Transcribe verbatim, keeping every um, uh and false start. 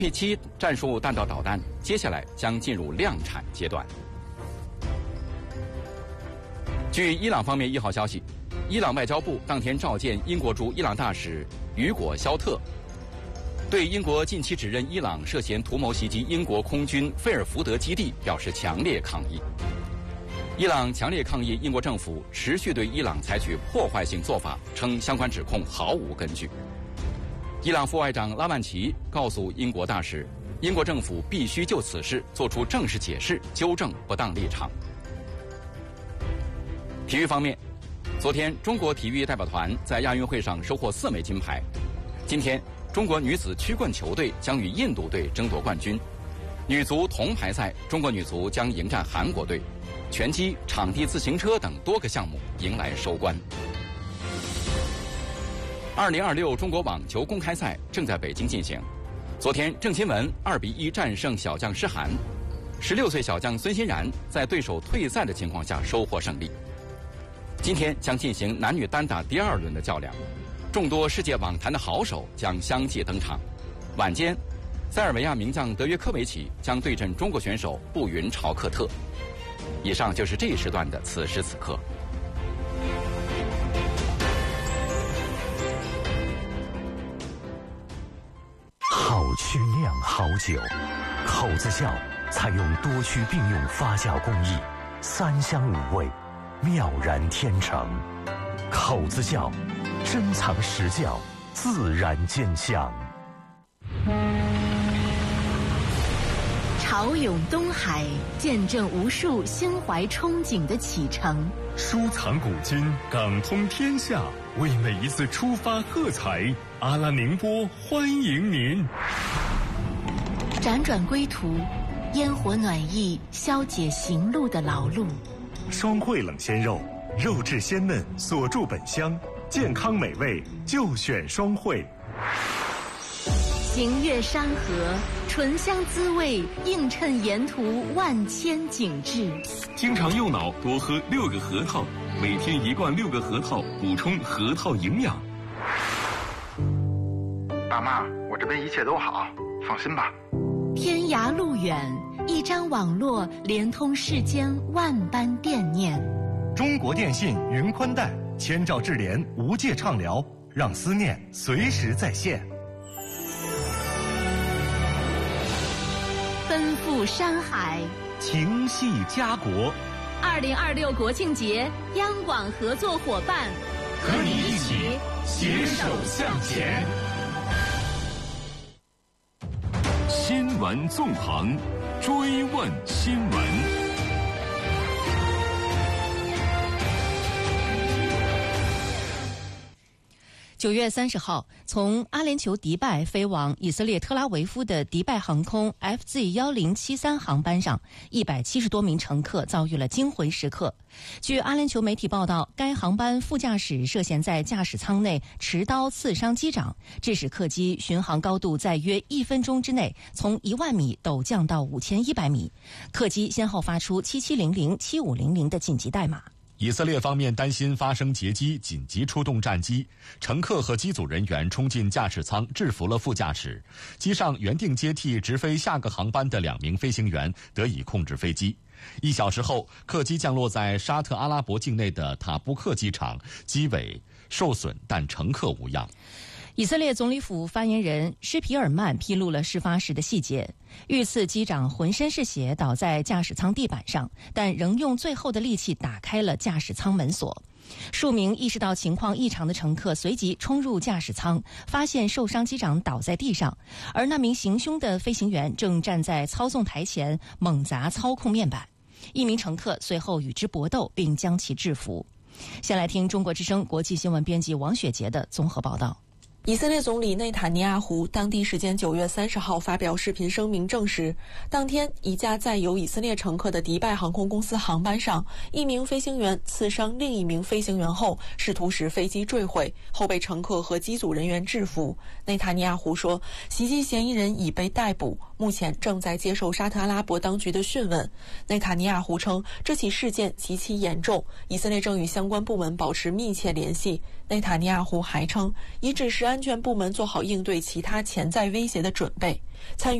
P 七 战术弹道导弹接下来将进入量产阶段。据伊朗方面一号消息，伊朗外交部当天召见英国驻伊朗大使雨果·肖特，对英国近期指认伊朗涉嫌图谋袭击英国空军菲尔福德基地表示强烈抗议。伊朗强烈抗议英国政府持续对伊朗采取破坏性做法，称相关指控毫无根据。伊朗副外长拉万齐告诉英国大使，英国政府必须就此事作出正式解释，纠正不当立场。体育方面，昨天中国体育代表团在亚运会上收获四枚金牌。今天，中国女子曲棍球队将与印度队争夺冠军。女足铜牌赛，中国女足将迎战韩国队。拳击、场地自行车等多个项目迎来收官。二零二六中国网球公开赛正在北京进行。昨天，郑钦文二比一战胜小将施涵，十六岁小将孙欣然在对手退赛的情况下收获胜利。今天将进行男女单打第二轮的较量，众多世界网坛的好手将相继登场。晚间，塞尔维亚名将德约科维奇将对阵中国选手布云朝克特。以上就是这一时段的此时此刻。 好曲酿好酒，口子窖采用多区并用发酵工艺，三香五味，妙然天成。口子窖，珍藏实窖，自然见香。 潮涌东海，见证无数心怀憧憬的启程。 收藏古今，港通天下，为每一次出发喝彩。阿拉宁波欢迎您。 辗转归途，烟火暖意消解行路的劳碌。 双汇冷鲜肉，肉质鲜嫩，锁住本香，健康美味就选双汇。 行越山河，醇香滋味映衬沿途万千景致。 经常右脑多喝六个核桃，每天一罐六个核桃，补充核桃营养。 爸妈，我这边一切都好，放心吧。 天涯路远，一张网络连通世间万般惦念。 中国电信云宽带，千兆智联无界畅聊，让思念随时在线。 奔赴山海， 情系家国。 二零二六国庆节，央广合作伙伴， 和你一起携手向前。新闻纵横，追问新闻。 九月三十号，从阿联酋迪拜飞往以色列特拉维夫的迪拜航空 F Z 一零七三航班上，一百七十多名乘客遭遇了惊魂时刻。据阿联酋媒体报道，该航班副驾驶涉嫌在驾驶舱内持刀刺伤机长，致使客机巡航高度在约一分钟之内从一万米陡降到五千一百米。客机先后发出七七零零、七五零零的紧急代码。 以色列方面担心发生劫机，紧急出动战机，乘客和机组人员冲进驾驶舱，制服了副驾驶。机上原定接替直飞下个航班的两名飞行员得以控制飞机。一小时后，客机降落在沙特阿拉伯境内的塔布克机场，机尾受损，但乘客无恙。 以色列总理府发言人施皮尔曼披露了事发时的细节。遇刺机长浑身是血，倒在驾驶舱地板上，但仍用最后的力气打开了驾驶舱门锁。数名意识到情况异常的乘客随即冲入驾驶舱，发现受伤机长倒在地上，而那名行凶的飞行员正站在操纵台前猛砸操控面板。一名乘客随后与之搏斗，并将其制服。先来听中国之声国际新闻编辑王雪杰的综合报道。 以色列总理内塔尼亚胡当地时间九月三十号发表视频声明证实，当天一架载有以色列乘客的迪拜航空公司航班上，一名飞行员刺伤另一名飞行员后，试图使飞机坠毁，后被乘客和机组人员制服。内塔尼亚胡说，袭击嫌疑人已被逮捕， 目前正在接受沙特阿拉伯当局的讯问。内塔尼亚胡称，这起事件极其严重，以色列正与相关部门保持密切联系。内塔尼亚胡还称，已指示安全部门做好应对其他潜在威胁的准备。参与